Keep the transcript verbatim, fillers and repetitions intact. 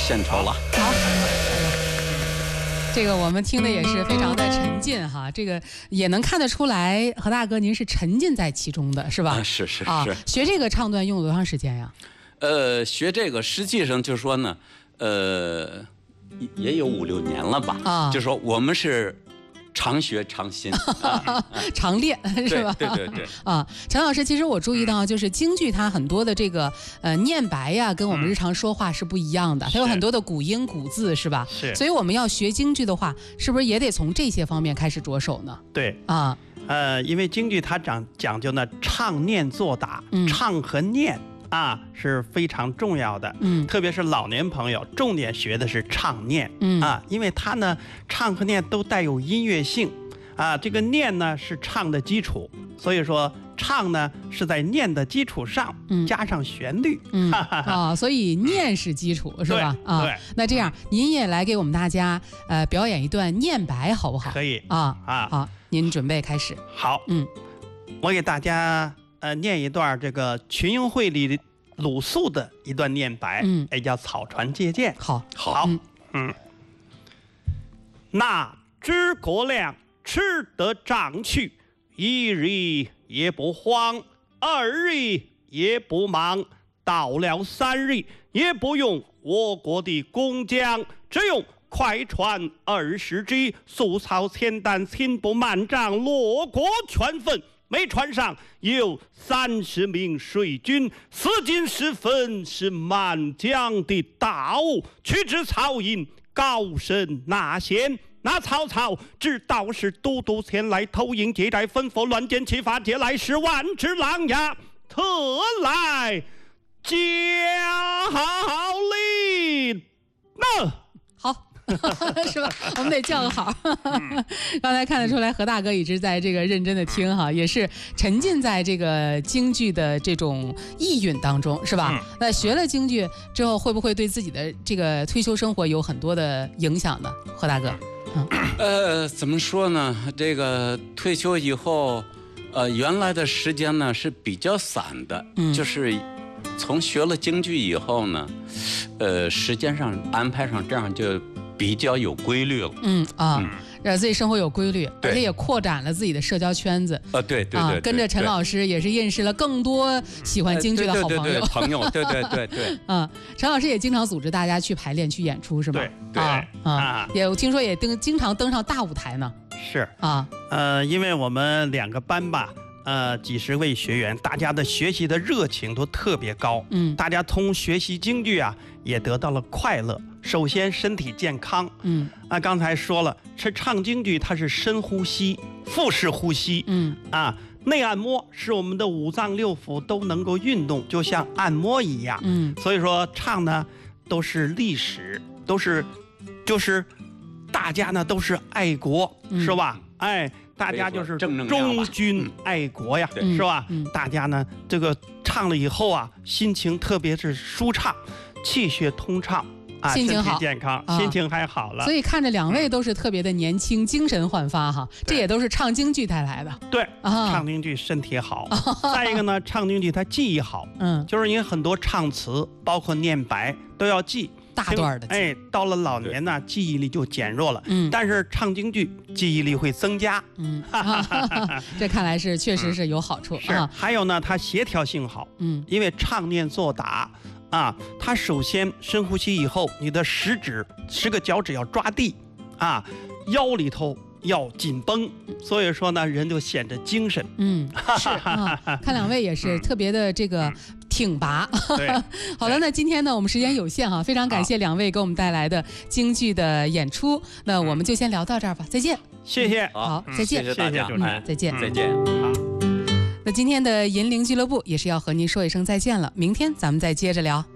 献丑了。 好。这个我们听的也是非常的沉浸哈，这个也能看得出来，何大哥您是沉浸在其中的，是吧？ 啊，是是是、 啊。学这个唱段用了多长时间呀？ 呃，学这个实际上就说呢，呃，也有五六年了吧。啊，就说我们是常学常新，啊、 常练是吧？ 对对 对, 对啊，陈老师，其实我注意到，就是京剧它很多的这个呃念白呀，跟我们日常说话是不一样的，嗯、它有很多的古音古字，是吧？ 是。 所以我们要学京剧的话，是不是也得从这些方面开始着手呢？ 对啊， 呃，因为京剧它讲讲究呢唱念做打，嗯、唱和念。啊，是非常重要的，嗯，特别是老年朋友，重点学的是唱念，嗯啊，因为它呢，唱和念都带有音乐性，啊，这个念呢是唱的基础，所以说唱呢是在念的基础上加上旋律， 嗯啊，所以念是基础是吧？ 啊，对， 那这样您也来给我们大家呃表演一段念白好不好？ 可以啊啊， 好，您准备开始。 好，嗯，我给大家。呃，念一段这个群英会里鲁肃的一段念白，嗯，也叫草船借箭。 好， 好，嗯，嗯那知国量，吃得长去，一日也不慌，二日也不忙，到了三日也不用我国的工匠，只用快船二十只，素草千担，秦布万丈，罗锅全分。每船上有三十名水军，四进十分是满江的大物。取之曹营，高声纳贤。那曹操知道是都督前来投营借债，吩咐乱箭齐发，借来十万只狼牙，特来交令。那好。是吧？我们得叫个好。刚才看得出来，何大哥一直在这个认真的听哈，也是沉浸在这个京剧的这种意蕴当中，是吧？嗯、那学了京剧之后，会不会对自己的这个退休生活有很多的影响呢？何大哥，嗯、 呃，怎么说呢？这个退休以后，呃，原来的时间呢是比较散的，嗯、就是从学了京剧以后呢，呃，时间上安排上这样就。比较有规律了， 嗯啊，让自己生活有规律，而且也扩展了自己的社交圈子。 啊，对对对， 跟着陈老师也是认识了更多喜欢京剧的好朋友。 朋友，对对对对。 啊，陈老师也经常组织大家去排练、去演出，是吗？ 对对啊，也我听说也登经常登上大舞台呢。 是啊，呃，因为我们两个班吧。呃，几十位学员，大家的学习的热情都特别高，嗯，大家通学习京剧啊，也得到了快乐。首先身体健康，嗯，啊，刚才说了，是唱京剧，它是深呼吸、腹式呼吸，嗯，啊，内按摩使我们的五脏六腑都能够运动，就像按摩一样，嗯，所以说唱呢都是历史，都是，就是大家呢都是爱国，嗯、是吧？哎。大家就是忠君爱国呀，是吧？嗯、大家呢，这个唱了以后啊，心情特别是舒畅，气血通畅啊， 心情好， 身体健康，啊、心情还好了。 所以看着两位都是特别的年轻，精神焕发哈，这也都是唱京剧带来的。 对，啊、唱京剧身体好。再一个呢，唱京剧它记忆好，嗯，就是你很多唱词，包括念白都要记。 大段的， 哎，到了老年呢，记忆力就减弱了。嗯，但是唱京剧记忆力会增加。嗯， 这看来是确实是有好处。 是，还有呢，它协调性好。嗯，因为唱念做打啊，它首先深呼吸以后，你的食指十个脚趾要抓地啊，腰里头要紧绷，所以说呢，人就显得精神。 嗯，是啊，看两位也是特别的这个。挺拔。好了，那今天呢，我们时间有限哈，非常感谢两位给我们带来的京剧的演出。那我们就先聊到这儿吧，再见。 谢谢， 好，再见， 谢谢大家， 嗯，再见， 再见。 好， 那今天的银铃俱乐部也是要和您说一声再见了，明天咱们再接着聊。